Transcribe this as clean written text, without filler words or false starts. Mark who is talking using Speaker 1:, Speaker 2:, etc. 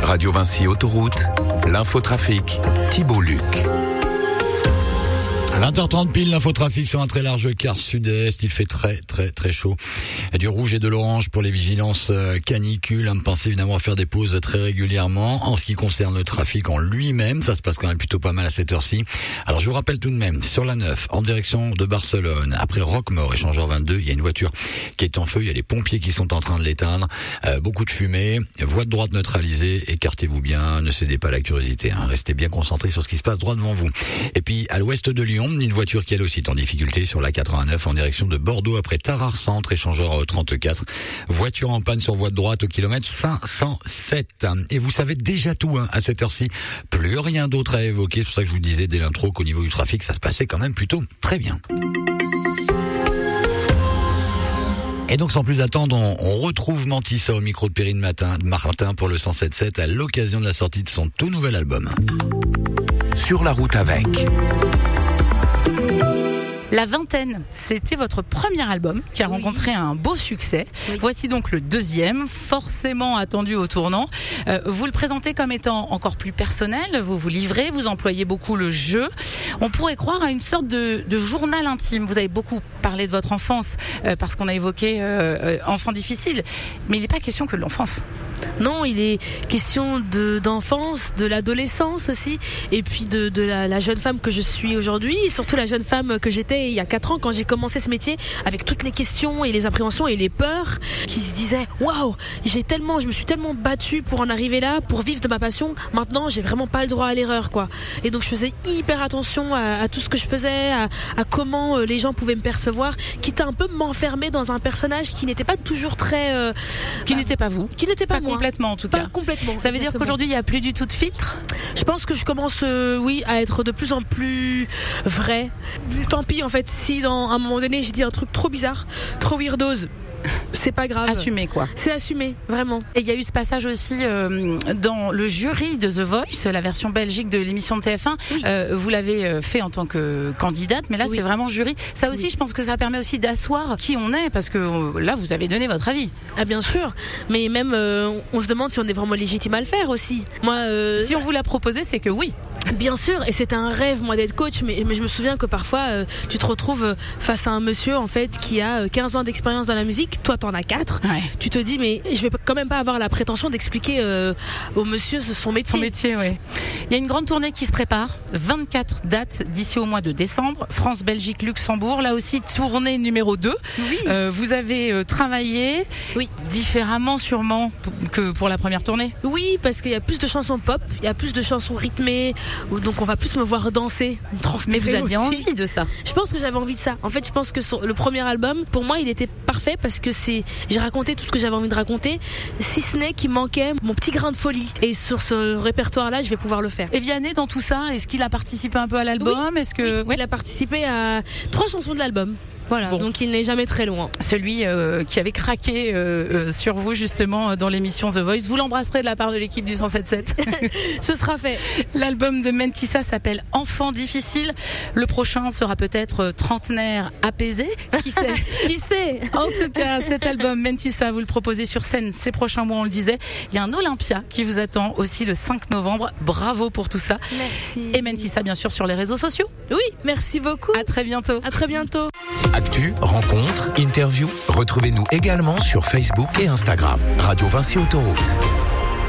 Speaker 1: Radio Vinci Autoroute, l'infotrafic, Thibault Luc.
Speaker 2: À 20h30 pile, l'infotrafic sur un très large quart sud-est. Il fait très chaud. Du rouge et de l'orange pour les vigilances canicules. Pensez évidemment à faire des pauses très régulièrement. En ce qui concerne le trafic en lui-même, ça se passe quand même plutôt pas mal à cette heure-ci. Alors je vous rappelle tout de même, sur la 9, en direction de Barcelone, après Roquemaure, échangeur 22, il y a une voiture qui est en feu. Il y a les pompiers qui sont en train de l'éteindre. Beaucoup de fumée. Voie de droite neutralisée. Écartez-vous bien. Ne cédez pas à la curiosité. Restez bien concentrés sur ce qui se passe droit devant vous. Et puis à l'ouest de Lyon, une voiture qui elle aussi est en difficulté sur la 89 en direction de Bordeaux après Tarare Centre, échangeur 34. Voiture en panne sur voie de droite au kilomètre 507. Et vous savez déjà tout à cette heure-ci. Plus rien d'autre à évoquer. C'est pour ça que je vous disais dès l'intro qu'au niveau du trafic, ça se passait quand même plutôt très bien. Et donc sans plus attendre, on retrouve Mentissa au micro de Perrine Martin pour le 107.7 à l'occasion de la sortie de son tout nouvel album.
Speaker 1: Sur la route avec...
Speaker 3: La Vingtaine, c'était votre premier album qui a rencontré un beau succès. Oui. Voici donc le deuxième, forcément attendu au tournant. Vous le présentez comme étant encore plus personnel, vous vous livrez, vous employez beaucoup le jeu. On pourrait croire à une sorte de journal intime. Vous avez beaucoup parlé de votre enfance parce qu'on a évoqué enfant difficile, mais il n'est pas question que de l'enfance.
Speaker 4: Non, il est question d'enfance, de l'adolescence aussi, et puis de la jeune femme que je suis aujourd'hui, et surtout la jeune femme que j'étais il y a 4 ans quand j'ai commencé ce métier, avec toutes les questions et les appréhensions et les peurs, qui se disaient waouh, je me suis tellement battue pour en arriver là, pour vivre de ma passion. Maintenant, j'ai vraiment pas le droit à l'erreur, quoi. Et donc je faisais hyper attention à tout ce que je faisais, à comment les gens pouvaient me percevoir, quitte à un peu m'enfermer dans un personnage qui n'était pas toujours très,
Speaker 3: qui n'était pas vous,
Speaker 4: qui n'était pas moi.
Speaker 3: Complètement en tout cas.
Speaker 4: Pas complètement.
Speaker 3: Ça veut dire qu'aujourd'hui il n'y a plus du tout de filtre.
Speaker 4: Je pense que je commence, à être de plus en plus vrai. Tant pis en fait, si à un moment donné j'ai dit un truc trop bizarre, trop weirdos, c'est pas grave.
Speaker 3: Assumé quoi.
Speaker 4: C'est assumé, vraiment.
Speaker 3: Et il y a eu ce passage aussi dans le jury de The Voice, la version belgique de l'émission de TF1. Oui. Vous l'avez fait en tant que candidate, mais là c'est vraiment jury. Ça aussi, je pense que ça permet aussi d'asseoir qui on est, parce que là vous avez donné votre avis.
Speaker 4: Ah bien sûr, mais même on se demande si on est vraiment légitime à le faire aussi. Moi,
Speaker 3: si on vous l'a proposé, c'est que oui.
Speaker 4: Bien sûr, et c'était un rêve moi d'être coach, mais je me souviens que parfois tu te retrouves face à un monsieur en fait qui a 15 ans d'expérience dans la musique, toi t'en as 4. Ouais. Tu te dis mais je vais quand même pas avoir la prétention d'expliquer au monsieur son métier.
Speaker 3: Son métier, oui. Il y a une grande tournée qui se prépare, 24 dates d'ici au mois de décembre, France, Belgique, Luxembourg, là aussi tournée numéro 2. Oui. Vous avez travaillé différemment sûrement que pour la première tournée.
Speaker 4: Oui, parce qu'il y a plus de chansons pop, il y a plus de chansons rythmées, donc on va plus me voir danser.
Speaker 3: Mais vous aviez envie de ça?
Speaker 4: Je pense que j'avais envie de ça. En fait, je pense que le premier album, pour moi, il était parfait parce que j'ai raconté tout ce que j'avais envie de raconter, si ce n'est qu'il manquait mon petit grain de folie. Et sur ce répertoire-là, je vais pouvoir le faire.
Speaker 3: Et Vianney, dans tout ça, est-ce qu'il a participé un peu à l'album?
Speaker 4: Oui. Il a participé à 3 chansons de l'album. Voilà, bon. Donc il n'est jamais très loin.
Speaker 3: Celui qui avait craqué sur vous justement dans l'émission The Voice, vous l'embrasserez de la part de l'équipe du 107.7.
Speaker 4: Ce sera fait.
Speaker 3: L'album de Mentissa s'appelle Enfant difficile. Le prochain sera peut-être trentenaire apaisé. Qui sait?
Speaker 4: Qui sait?
Speaker 3: En tout cas, cet album Mentissa, vous le proposez sur scène ces prochains mois, on le disait. Il y a un Olympia qui vous attend aussi le 5 novembre. Bravo pour tout ça.
Speaker 4: Merci.
Speaker 3: Et Mentissa, bien sûr, sur les réseaux sociaux.
Speaker 4: Oui, merci beaucoup.
Speaker 3: À très bientôt.
Speaker 4: À très bientôt.
Speaker 1: Actu, rencontres, interviews, retrouvez-nous également sur Facebook et Instagram. Radio Vinci Autoroute.